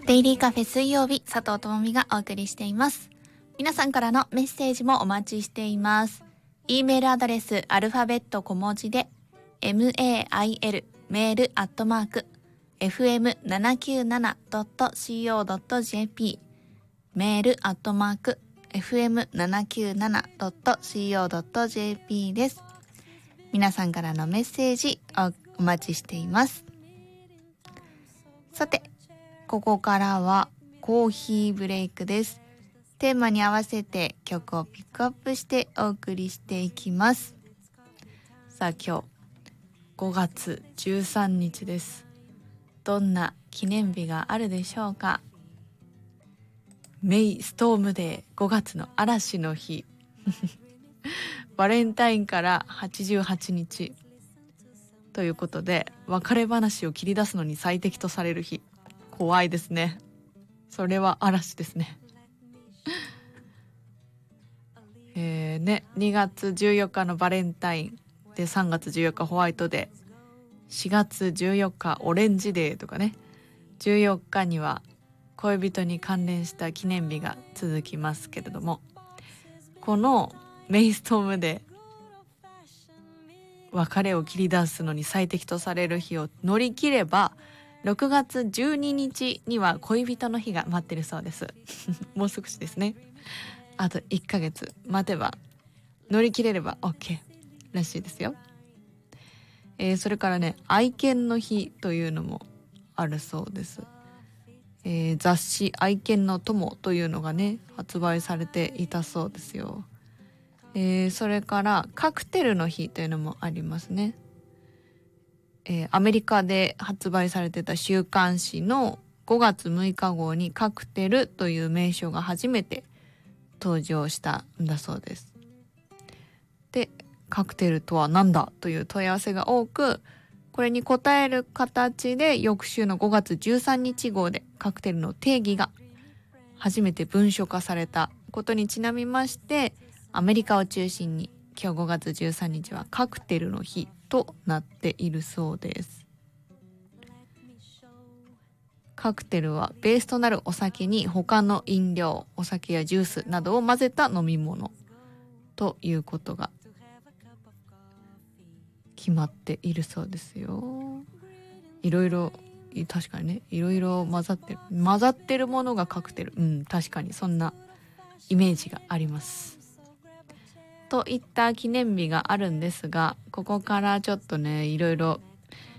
デイリーカフェ水曜日、佐藤智美がお送りしています。皆さんからのメッセージもお待ちしています。e メールアドレスアルファベット小文字で mail メールアットマーク fm797.co.jp メールアットマーク fm797.co.jp です。皆さんからのメッセージお待ちしています。さて、ここからはコーヒーブレイクです。テーマに合わせて曲をピックアップしてお送りしていきます。さあ、今日5月13日です。どんな記念日があるでしょうか。メイストームデー、5月の嵐の日バレンタインから88日ということで、別れ話を切り出すのに最適とされる日。怖いですね。それは嵐ですね2月14日のバレンタインで、3月14日ホワイトデー、4月14日オレンジデーとかね、14日には恋人に関連した記念日が続きますけれども、このメイストームで別れを切り出すのに最適とされる日を乗り切れば、6月12日には恋人の日が待ってるそうですもう少しですね。あと1ヶ月待てば、乗り切れれば OK らしいですよ。それからね、愛犬の日というのもあるそうです。雑誌愛犬の友というのがね、発売されていたそうですよ。それからカクテルの日というのもありますね。アメリカで発売されてた週刊誌の5月6日号にカクテルという名称が初めて登場したんだそうです。で、カクテルとは何だという問い合わせが多く、これに答える形で翌週の5月13日号でカクテルの定義が初めて文書化されたことにちなみまして、アメリカを中心に今日5月13日はカクテルの日となっているそうです。カクテルはベースとなるお酒に他の飲料、お酒やジュースなどを混ぜた飲み物ということが決まっているそうですよ。いろいろ、確かにね、いろいろ混ざってるものがカクテル。確かにそんなイメージがあります。といった記念日があるんですが、ここからちょっとね、いろいろ